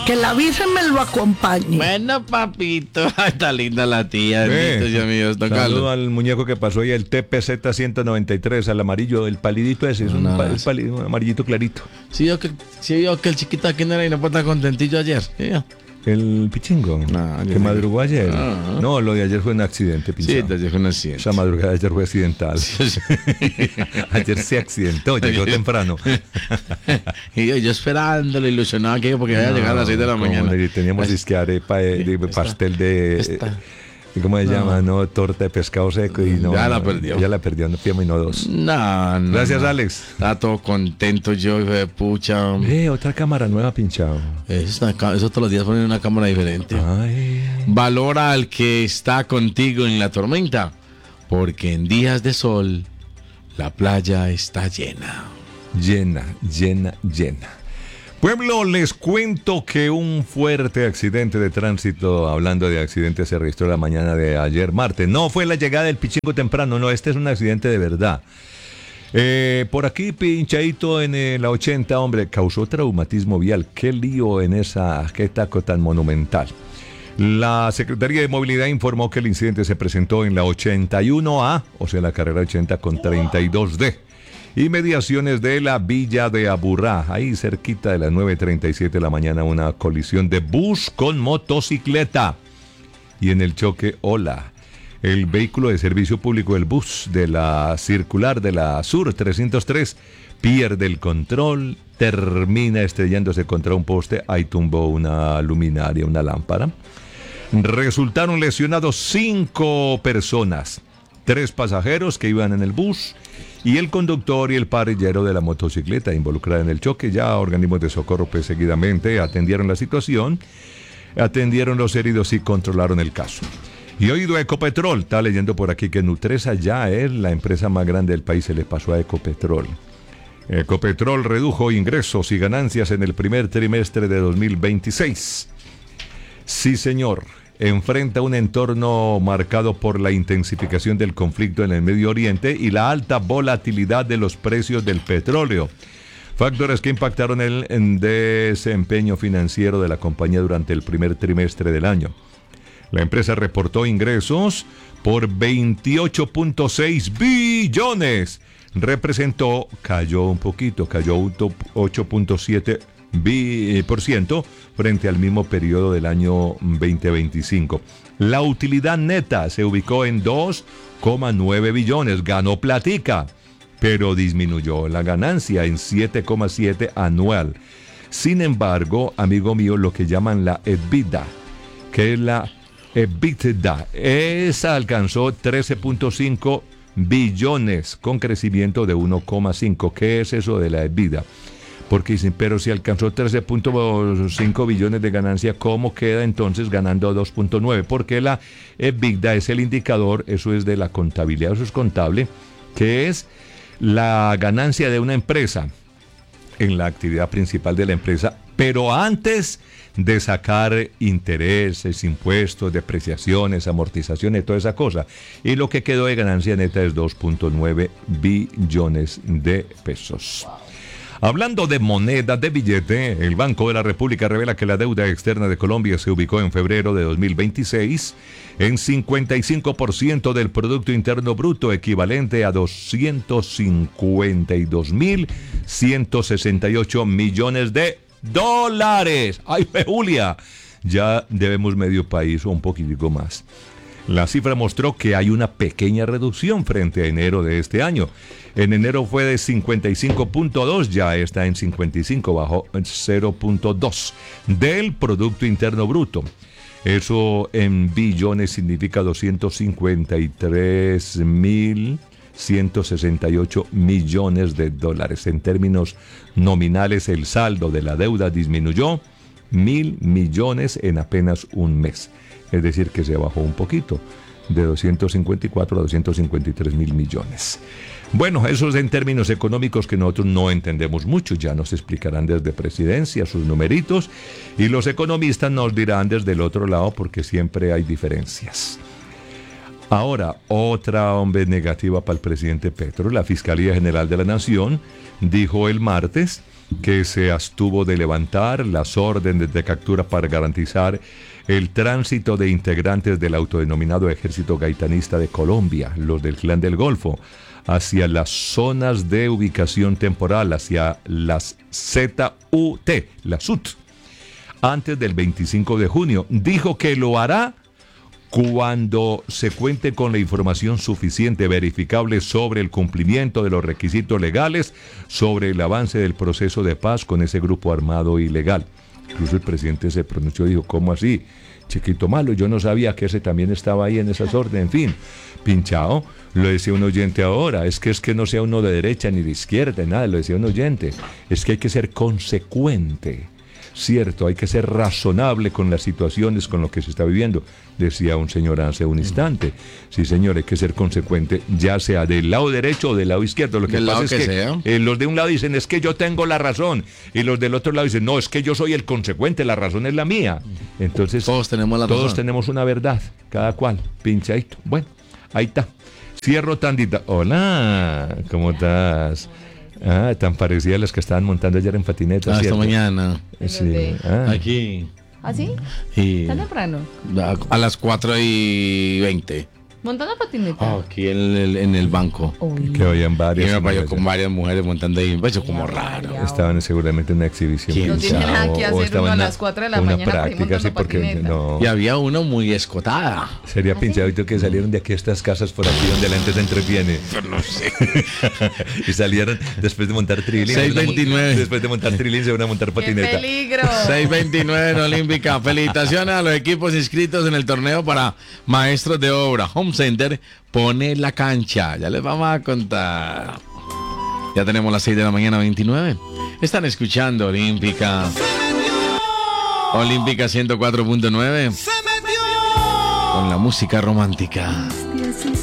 Que la Virgen me lo acompañe. Bueno, papito, está linda la tía. Bendito Dios mío, don Carlos. Saludo al muñeco que pasó ahí, el TPZ 193, al amarillo, el palidito ese, es un amarillito clarito. Sí, vio que el chiquito aquí no era y no fue tan contentillo ayer. ¿Sí? El pichingo, que madrugó ayer. No, lo de ayer fue un accidente, pinchado. Sí, de ayer fue un accidente. Esa madrugada de ayer fue accidental. Sí. Ayer se accidentó, llegó temprano. Y yo esperándolo, ilusionado que porque iba a llegar a las 6 de la mañana. Teníamos disque arepa de pastel de... ¿Cómo se llama? No, torta de pescado seco y no. Ya la perdió. Ya la perdió, no Piemo y no dos. No. Gracias, Alex. Está todo contento yo, hijo de pucha. Otra cámara nueva pinchado. Eso todos los días ponen una cámara diferente. Ay. Valora al que está contigo en la tormenta, porque en días de sol la playa está llena. Llena. Pueblo, les cuento que un fuerte accidente de tránsito, hablando de accidentes, se registró la mañana de ayer martes. No fue la llegada del pichingo temprano, no, este es un accidente de verdad. Por aquí, pinchadito en la 80, hombre, causó traumatismo vial. Qué lío en qué taco tan monumental. La Secretaría de Movilidad informó que el incidente se presentó en la 81A, o sea, la carrera 80 con 32D. Inmediaciones de la Villa de Aburrá, ahí cerquita de las 9:37 de la mañana, una colisión de bus con motocicleta. Y en el choque, el vehículo de servicio público, el bus de la circular de la Sur 303, pierde el control, termina estrellándose contra un poste, ahí tumbó una luminaria, una lámpara. Resultaron lesionados 5 personas, 3 pasajeros que iban en el bus y el conductor y el parrillero de la motocicleta involucrada en el choque. Ya organismos de socorro seguidamente atendieron la situación, atendieron los heridos y controlaron el caso. Y oído a Ecopetrol, está leyendo por aquí que Nutresa ya es la empresa más grande del país, se le pasó a Ecopetrol. Ecopetrol redujo ingresos y ganancias en el primer trimestre de 2026. Sí, señor. Enfrenta un entorno marcado por la intensificación del conflicto en el Medio Oriente y la alta volatilidad de los precios del petróleo. Factores que impactaron el desempeño financiero de la compañía durante el primer trimestre del año. La empresa reportó ingresos por 28.6 billones. Cayó un poquito, cayó 8.7% frente al mismo periodo del año 2025. La utilidad neta se ubicó en 2,9 billones, ganó platica, pero disminuyó la ganancia en 7,7 anual. Sin embargo, amigo mío, lo que llaman la EBITDA, que es la EBITDA, esa alcanzó 13.5 billones con crecimiento de 1,5. ¿Qué es eso de la EBITDA? Porque dicen, pero si alcanzó 13.5 billones de ganancia, ¿cómo queda entonces ganando 2.9? Porque la EBITDA es el indicador, eso es de la contabilidad, eso es contable, que es la ganancia de una empresa en la actividad principal de la empresa, pero antes de sacar intereses, impuestos, depreciaciones, amortizaciones, toda esa cosa. Y lo que quedó de ganancia neta es 2.9 billones de pesos. Hablando de moneda, de billete, el Banco de la República revela que la deuda externa de Colombia se ubicó en febrero de 2026 en 55% del Producto Interno Bruto, equivalente a 252.168 millones de dólares. ¡Ay, Julia! Ya debemos medio país o un poquitico más. La cifra mostró que hay una pequeña reducción frente a enero de este año. En enero fue de 55.2, ya está en 55, bajó 0.2 del Producto Interno Bruto. Eso en billones significa 253.168 millones de dólares. En términos nominales, el saldo de la deuda disminuyó 1.000 millones en apenas un mes. Es decir, que se bajó un poquito, de 254 a 253.000 millones. Bueno, eso es en términos económicos que nosotros no entendemos mucho. Ya nos explicarán desde Presidencia sus numeritos y los economistas nos dirán desde el otro lado porque siempre hay diferencias. Ahora, otra negativa para el presidente Petro. La Fiscalía General de la Nación dijo el martes que se abstuvo de levantar las órdenes de captura para garantizar el tránsito de integrantes del autodenominado Ejército Gaitanista de Colombia, los del Clan del Golfo, hacia las zonas de ubicación temporal, hacia las ZUT, la SUT, antes del 25 de junio. Dijo que lo hará cuando se cuente con la información suficiente, verificable sobre el cumplimiento de los requisitos legales, sobre el avance del proceso de paz con ese grupo armado ilegal. Incluso el presidente se pronunció y dijo, ¿cómo así? Chiquito malo, yo no sabía que ese también estaba ahí en esas órdenes, en fin, pinchao. Lo decía un oyente ahora, es que no sea uno de derecha ni de izquierda, nada, lo decía un oyente, es que hay que ser consecuente. Cierto, hay que ser razonable con las situaciones, con lo que se está viviendo, decía un señor hace un instante. Sí, señor, hay que ser consecuente, ya sea del lado derecho o del lado izquierdo. Lo que pasa es que los de un lado dicen, es que yo tengo la razón, y los del otro lado dicen, no, es que yo soy el consecuente, la razón es la mía. Entonces, todos tenemos la razón. Todos tenemos una verdad, cada cual, pinchadito. Bueno, ahí está. Cierro tandita. Hola, ¿cómo estás? Ah, tan parecida a las que estaban montando ayer en patineta. Esta mañana. Sí. Aquí. ¿Ah, sí? Y ¿Tan temprano? a las 4:20. ¿Montando patineta? Aquí en el banco. Uy. Que oían varias. Y me vaya con varias mujeres montando ahí. Pues como raro. Estaban seguramente en una exhibición. ¿Quién No tienen sabe? nada que hacer uno a las 4 de la una mañana para ir práctica, sí, montando porque patineta. no. Y había una muy escotada. Sería pinchadito que salieron de aquí a estas casas por aquí donde la gente se entretiene. No sé. Y salieron después de montar trilín. 6:29. Después de montar trilín se van a montar ¡Qué patineta. peligro! 6:29 en Olímpica. Felicitaciones a los equipos inscritos en el torneo para maestros de obra. Home Center pone la cancha. Ya les vamos a contar. Ya tenemos las 6 de la mañana, 29. Están escuchando Olímpica. Olímpica 104.9. Con la música romántica.